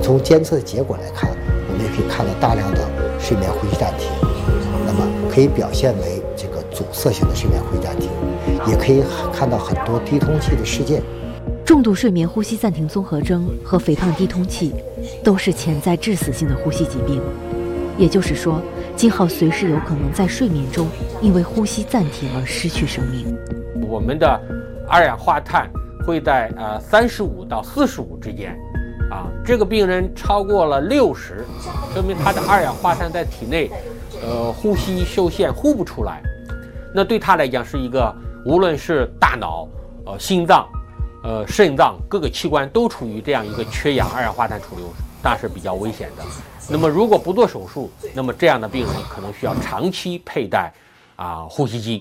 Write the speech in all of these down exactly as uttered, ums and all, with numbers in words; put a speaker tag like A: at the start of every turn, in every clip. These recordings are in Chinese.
A: 从监测的结果来看，我们也可以看到大量的睡眠呼吸暂停，那么可以表现为这个阻塞性的睡眠呼吸暂停，也可以看到很多低通气的事件。
B: 重度睡眠呼吸暂停综合征和肥胖低通气都是潜在致死性的呼吸疾病，也就是说，金浩随时有可能在睡眠中因为呼吸暂停而失去生命。
C: 我们的二氧化碳会在呃三十五到四十五之间，啊，这个病人超过了六十，说明他的二氧化碳在体内，呃，呼吸受限，呼不出来。那对他来讲是一个，无论是大脑、呃心脏、呃肾脏各个器官都处于这样一个缺氧二氧化碳储留，那是比较危险的。那么如果不做手术，那么这样的病人可能需要长期佩戴啊呼吸机。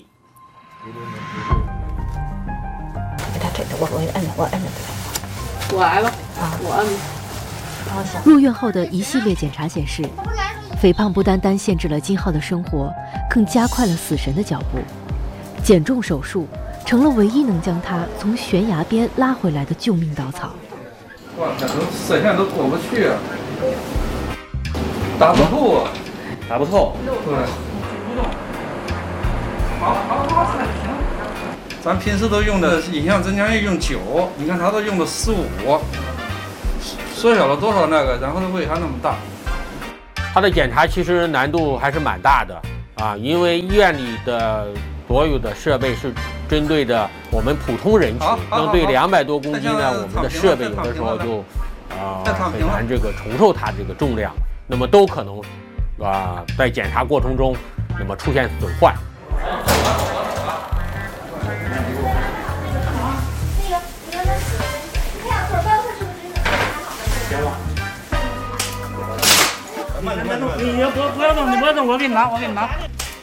D: 给他推的，我我摁着，我摁着。
E: 我来了啊，我摁。
B: 入院后的一系列检查显示，肥胖不单单限制了金浩的生活，更加快了死神的脚步。减重手术成了唯一能将他从悬崖边拉回来的救命稻草。
F: 哇，这都射线都过不去啊，打不透啊，
G: 打不透。
F: 对。好好好，行。咱平时都用的影像增强液用九，你看他都用的十五，缩小了多少那个，然后的胃还那么大。
C: 他的检查其实难度还是蛮大的啊，因为医院里的所有的设备是针对的我们普通人群，能对两百多公斤呢，我们的设备有的时候就啊、呃、很难这个承受它这个重量，那么都可能啊、呃、在检查过程中，那么出现损坏。
G: 慢点，慢点，你不不要动，你不要动，我给你拿，我给你拿。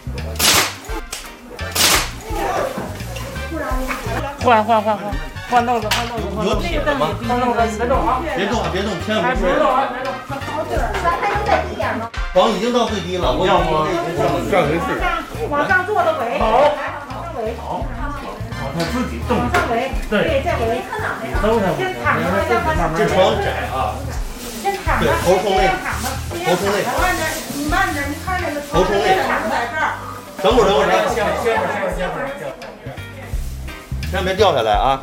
G: 换换换换换豆子，换豆子，换豆子。有铁的吗？换豆子，别动啊！别动，别动，千万别动啊！别动。
H: 咱还能再低点吗？
G: 房已经到最低了，我要不
F: 上回是。
H: 往上坐的围。
G: 好。
H: 往上围。
G: 好。他自己动。
H: 往上围。对，再围。
G: 都是。
H: 先躺着，要不然。
G: 这床窄啊。
H: 先躺着，
G: 头冲内，头冲内，
H: 慢点，你慢点，你看这个头冲内躺在这儿。
G: 等会儿，等会儿，歇会儿，歇会儿，歇会儿，歇会儿，千万别掉下来啊！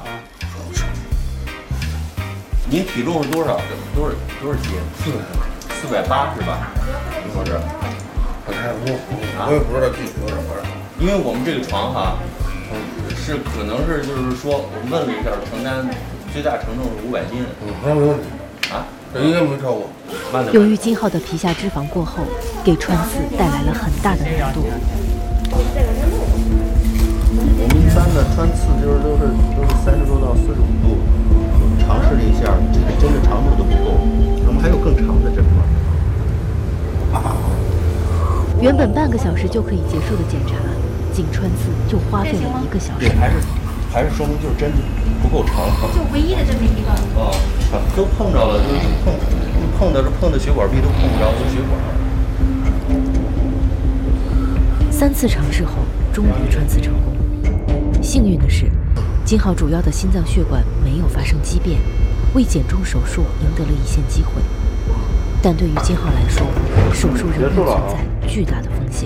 G: 您体重是多少？多少多少斤？四四百八是吧？是不是？
I: 我我也不知道具体多少多少。
G: 因为我们这个床哈，是可能是就是说，我问了一下，承担最大承重是五百斤。
I: 嗯，那没问题。
G: 啊？
I: 这应该没超过。
B: 由于金浩的皮下脂肪过厚，给穿刺带来了很大的难度。
G: 我们一般的穿刺就是都是都是三十多到四十五度，尝试了一下，这个针的长度都不够，我们还有更长的针吗？
B: 原本半个小时就可以结束的检查，仅穿刺就花费了一个小时。
G: 还是还是说明就是针不够长。
H: 就唯一的这么一个。
G: 哦，都碰着了，就是碰碰的是碰的血管壁都碰不着，有血管。
B: 三次尝试后，终于穿刺成功。幸运的是，金浩主要的心脏血管没有发生畸变，为减重手术赢得了一线机会。但对于金浩来说，手术仍然存在巨大的风险。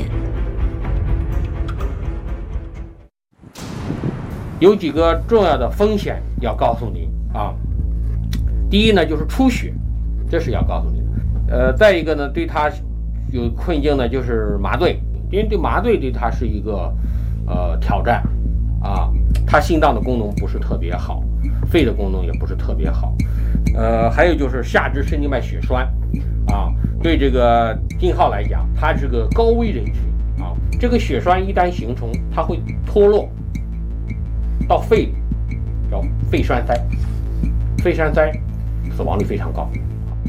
C: 有几个重要的风险要告诉你啊。第一呢，就是出血，这是要告诉你的。呃，再一个呢，对他有困境呢，就是麻醉，因为对麻醉对他是一个呃挑战啊。他心脏的功能不是特别好，肺的功能也不是特别好。呃，还有就是下肢神经脉血栓啊，对这个金浩来讲，他是个高危人群啊。这个血栓一旦形成，它会脱落到肺里，叫肺栓塞，肺栓塞死亡率非常高。